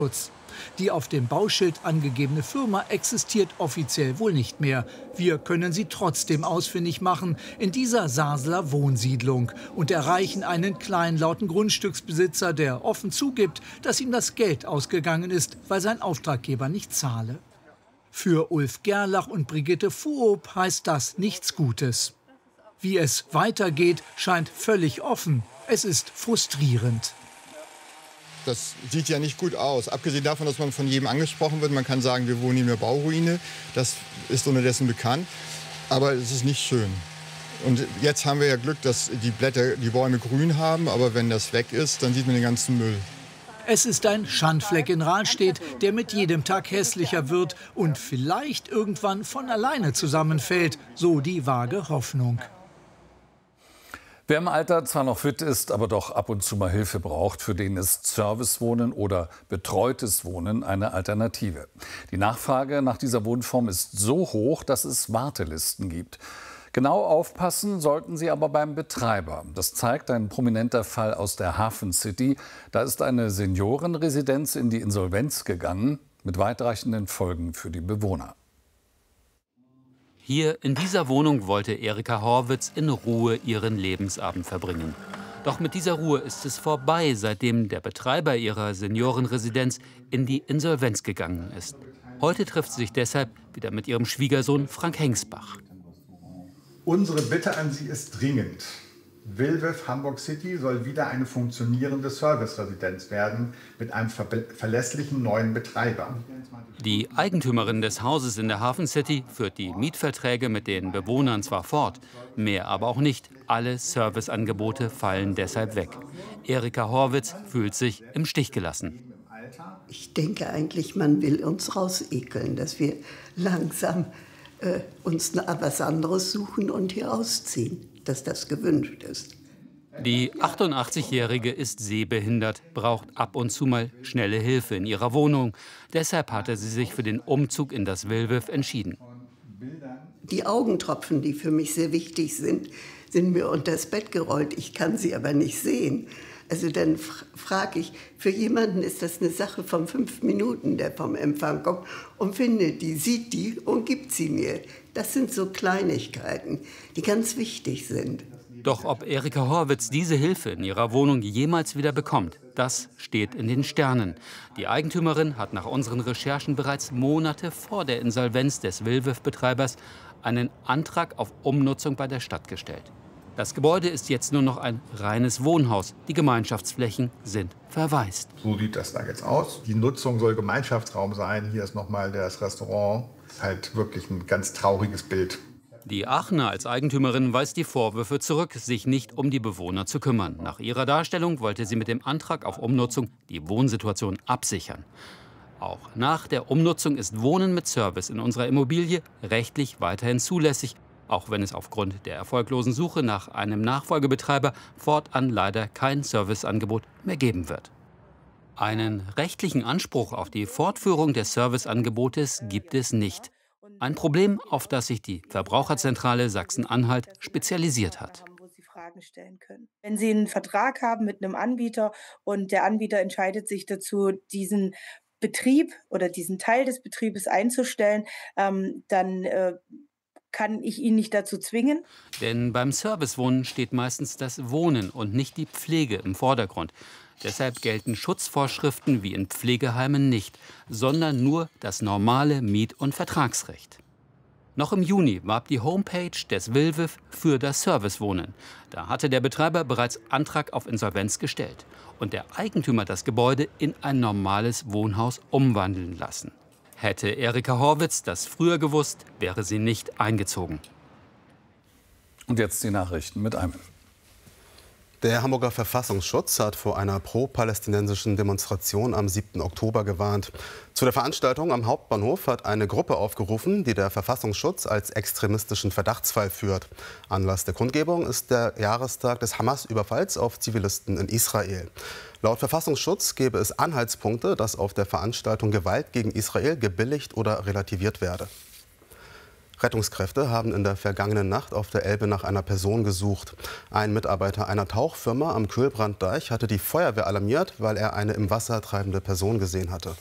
Die auf dem Bauschild angegebene Firma existiert offiziell wohl nicht mehr. Wir können sie trotzdem ausfindig machen in dieser Saaseler Wohnsiedlung und erreichen einen kleinlauten Grundstücksbesitzer, der offen zugibt, dass ihm das Geld ausgegangen ist, weil sein Auftraggeber nicht zahle. Für Ulf Gerlach und Brigitte Fuop heißt das nichts Gutes. Wie es weitergeht, scheint völlig offen. Es ist frustrierend. Das sieht ja nicht gut aus. Abgesehen davon, dass man von jedem angesprochen wird. Man kann sagen, wir wohnen in der Bauruine. Das ist unterdessen bekannt. Aber es ist nicht schön. Und jetzt haben wir ja Glück, dass die Bäume grün haben. Aber wenn das weg ist, dann sieht man den ganzen Müll. Es ist ein Schandfleck in Rahlstedt, der mit jedem Tag hässlicher wird und vielleicht irgendwann von alleine zusammenfällt. So die vage Hoffnung. Wer im Alter zwar noch fit ist, aber doch ab und zu mal Hilfe braucht, für den ist Servicewohnen oder betreutes Wohnen eine Alternative. Die Nachfrage nach dieser Wohnform ist so hoch, dass es Wartelisten gibt. Genau aufpassen sollten Sie aber beim Betreiber. Das zeigt ein prominenter Fall aus der Hafen City. Da ist eine Seniorenresidenz in die Insolvenz gegangen, mit weitreichenden Folgen für die Bewohner. Hier in dieser Wohnung wollte Erika Horwitz in Ruhe ihren Lebensabend verbringen. Doch mit dieser Ruhe ist es vorbei, seitdem der Betreiber ihrer Seniorenresidenz in die Insolvenz gegangen ist. Heute trifft sie sich deshalb wieder mit ihrem Schwiegersohn Frank Hengsbach. Unsere Bitte an Sie ist dringend. Wilwef Hamburg City soll wieder eine funktionierende Serviceresidenz werden mit einem verlässlichen neuen Betreiber. Die Eigentümerin des Hauses in der Hafen City führt die Mietverträge mit den Bewohnern zwar fort, mehr aber auch nicht. Alle Serviceangebote fallen deshalb weg. Erika Horwitz fühlt sich im Stich gelassen. Ich denke eigentlich, man will uns rausekeln, dass wir langsam uns was anderes suchen und hier ausziehen, dass das gewünscht ist. Die 88-Jährige ist sehbehindert, braucht ab und zu mal schnelle Hilfe in ihrer Wohnung. Deshalb hatte sie sich für den Umzug in das Wilwef entschieden. Die Augentropfen, die für mich sehr wichtig sind, sind mir unter das Bett gerollt. Ich kann sie aber nicht sehen. Also dann frage ich, für jemanden ist das eine Sache von 5 Minuten, der vom Empfang kommt und findet die, sieht die und gibt sie mir. Das sind so Kleinigkeiten, die ganz wichtig sind. Doch ob Erika Horwitz diese Hilfe in ihrer Wohnung jemals wieder bekommt, das steht in den Sternen. Die Eigentümerin hat nach unseren Recherchen bereits Monate vor der Insolvenz des Wilwef-Betreibers einen Antrag auf Umnutzung bei der Stadt gestellt. Das Gebäude ist jetzt nur noch ein reines Wohnhaus. Die Gemeinschaftsflächen sind verwaist. So sieht das da jetzt aus. Die Nutzung soll Gemeinschaftsraum sein. Hier ist nochmal das Restaurant. Halt wirklich ein ganz trauriges Bild. Die Aachener als Eigentümerin weist die Vorwürfe zurück, sich nicht um die Bewohner zu kümmern. Nach ihrer Darstellung wollte sie mit dem Antrag auf Umnutzung die Wohnsituation absichern. Auch nach der Umnutzung ist Wohnen mit Service in unserer Immobilie rechtlich weiterhin zulässig, auch wenn es aufgrund der erfolglosen Suche nach einem Nachfolgebetreiber fortan leider kein Serviceangebot mehr geben wird. Einen rechtlichen Anspruch auf die Fortführung des Serviceangebotes gibt es nicht. Ein Problem, auf das sich die Verbraucherzentrale Sachsen-Anhalt spezialisiert hat. Wenn Sie einen Vertrag haben mit einem Anbieter und der Anbieter entscheidet sich dazu, diesen Betrieb oder diesen Teil des Betriebes einzustellen, dann kann ich ihn nicht dazu zwingen. Denn beim Servicewohnen steht meistens das Wohnen und nicht die Pflege im Vordergrund. Deshalb gelten Schutzvorschriften wie in Pflegeheimen nicht, sondern nur das normale Miet- und Vertragsrecht. Noch im Juni warb die Homepage des Wilwef für das Servicewohnen. Da hatte der Betreiber bereits Antrag auf Insolvenz gestellt und der Eigentümer das Gebäude in ein normales Wohnhaus umwandeln lassen. Hätte Erika Horwitz das früher gewusst, wäre sie nicht eingezogen. Und jetzt die Nachrichten mit Ayman. Der Hamburger Verfassungsschutz hat vor einer pro-palästinensischen Demonstration am 7. Oktober gewarnt. Zu der Veranstaltung am Hauptbahnhof hat eine Gruppe aufgerufen, die der Verfassungsschutz als extremistischen Verdachtsfall führt. Anlass der Kundgebung ist der Jahrestag des Hamas-Überfalls auf Zivilisten in Israel. Laut Verfassungsschutz gäbe es Anhaltspunkte, dass auf der Veranstaltung Gewalt gegen Israel gebilligt oder relativiert werde. Rettungskräfte haben in der vergangenen Nacht auf der Elbe nach einer Person gesucht. Ein Mitarbeiter einer Tauchfirma am Kühlbranddeich hatte die Feuerwehr alarmiert, weil er eine im Wasser treibende Person gesehen hatte.